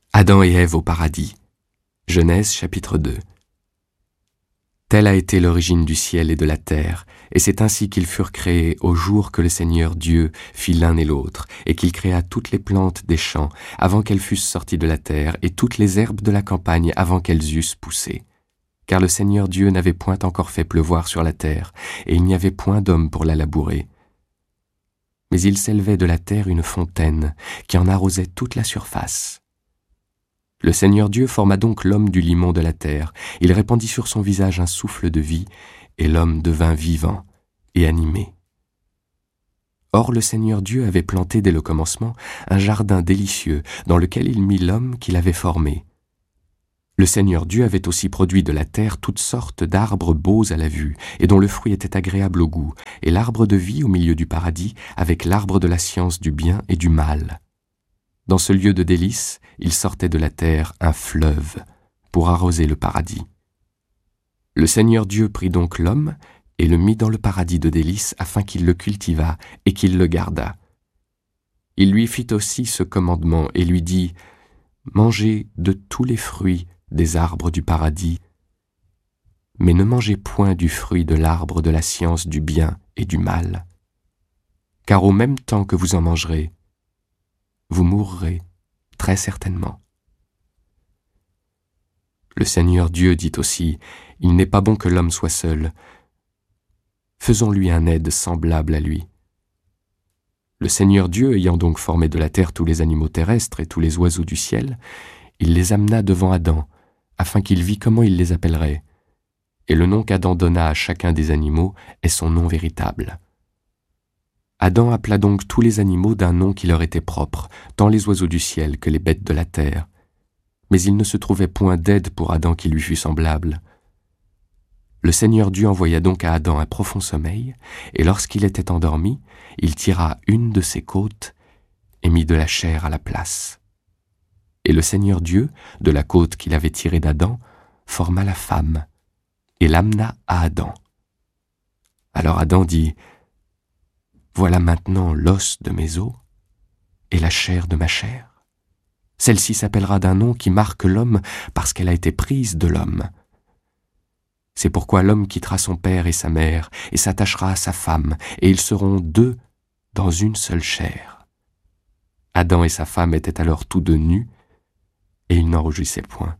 Adam et Ève au paradis. Genèse chapitre 2. Telle a été l'origine du ciel et de la terre, et c'est ainsi qu'ils furent créés au jour que le Seigneur Dieu fit l'un et l'autre, et qu'il créa toutes les plantes des champs avant qu'elles fussent sorties de la terre, et toutes les herbes de la campagne avant qu'elles eussent poussé. Car le Seigneur Dieu n'avait point encore fait pleuvoir sur la terre, et il n'y avait point d'homme pour la labourer. Mais il s'élevait de la terre une fontaine qui en arrosait toute la surface. Le Seigneur Dieu forma donc l'homme du limon de la terre, il répandit sur son visage un souffle de vie, et l'homme devint vivant et animé. Or le Seigneur Dieu avait planté dès le commencement un jardin délicieux dans lequel il mit l'homme qu'il avait formé. Le Seigneur Dieu avait aussi produit de la terre toutes sortes d'arbres beaux à la vue, et dont le fruit était agréable au goût, et l'arbre de vie au milieu du paradis, avec l'arbre de la science du bien et du mal. Dans ce lieu de délices, il sortait de la terre un fleuve pour arroser le paradis. Le Seigneur Dieu prit donc l'homme et le mit dans le paradis de délices afin qu'il le cultivât et qu'il le gardât. Il lui fit aussi ce commandement et lui dit « Mangez de tous les fruits des arbres du paradis, mais ne mangez point du fruit de l'arbre de la science du bien et du mal, car au même temps que vous en mangerez, vous mourrez très certainement. » Le Seigneur Dieu dit aussi, « Il n'est pas bon que l'homme soit seul. Faisons-lui un aide semblable à lui. » Le Seigneur Dieu, ayant donc formé de la terre tous les animaux terrestres et tous les oiseaux du ciel, il les amena devant Adam, afin qu'il vît comment il les appellerait. Et le nom qu'Adam donna à chacun des animaux est son nom véritable. Adam appela donc tous les animaux d'un nom qui leur était propre, tant les oiseaux du ciel que les bêtes de la terre. Mais il ne se trouvait point d'aide pour Adam qui lui fût semblable. Le Seigneur Dieu envoya donc à Adam un profond sommeil, et lorsqu'il était endormi, il tira une de ses côtes et mit de la chair à la place. Et le Seigneur Dieu, de la côte qu'il avait tirée d'Adam, forma la femme et l'amena à Adam. Alors Adam dit « Voilà maintenant l'os de mes os et la chair de ma chair. Celle-ci s'appellera d'un nom qui marque l'homme parce qu'elle a été prise de l'homme. C'est pourquoi l'homme quittera son père et sa mère et s'attachera à sa femme, et ils seront deux dans une seule chair. » Adam et sa femme étaient alors tous deux nus, et ils n'en rougissaient point.